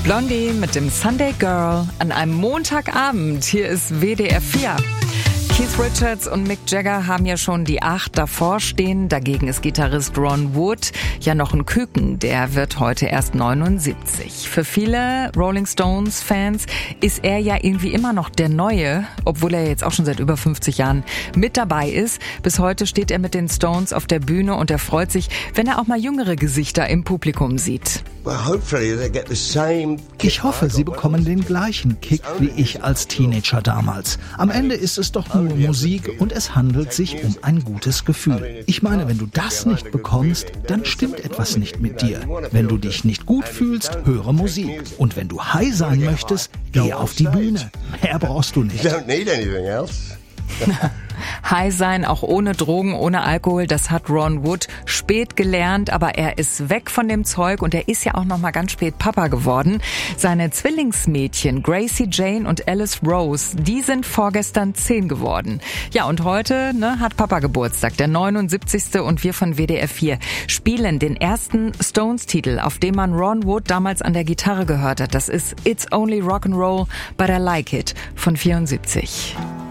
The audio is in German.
Blondie mit dem Sunday Girl an einem Montagabend. Hier ist WDR 4. Keith Richards und Mick Jagger haben ja schon die 8 davor stehen. Dagegen ist Gitarrist Ron Wood ja noch ein Küken. Der wird heute erst 79. Für viele Rolling Stones-Fans ist er ja irgendwie immer noch der Neue, obwohl er jetzt auch schon seit über 50 Jahren mit dabei ist. Bis heute steht er mit den Stones auf der Bühne und er freut sich, wenn er auch mal jüngere Gesichter im Publikum sieht. Ich hoffe, sie bekommen den gleichen Kick wie ich als Teenager damals. Am Ende ist es doch nur Musik und es handelt sich um ein gutes Gefühl. Ich meine, wenn du das nicht bekommst, dann stimmt etwas nicht mit dir. Wenn du dich nicht gut fühlst, höre Musik. Und wenn du high sein möchtest, geh auf die Bühne. Mehr brauchst du nicht. High sein, auch ohne Drogen, ohne Alkohol, das hat Ron Wood spät gelernt, aber er ist weg von dem Zeug und er ist ja auch noch mal ganz spät Papa geworden. Seine Zwillingsmädchen Gracie Jane und Alice Rose, die sind vorgestern 10 geworden. Ja, und heute hat Papa Geburtstag, der 79. und wir von WDR 4 spielen den ersten Stones-Titel, auf dem man Ron Wood damals an der Gitarre gehört hat. Das ist It's Only Rock'n'Roll, but I Like It von 74.